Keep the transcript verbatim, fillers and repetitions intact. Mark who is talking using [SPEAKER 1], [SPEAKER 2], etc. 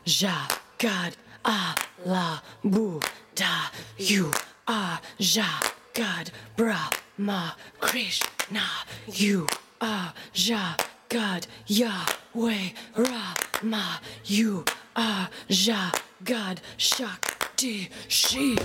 [SPEAKER 1] Jagat, Allah, Buddha. You are Jagat, Brahma, Krishna. You are Jagat, Yahweh, Rama. You are Jagat, Shakti, Shiva.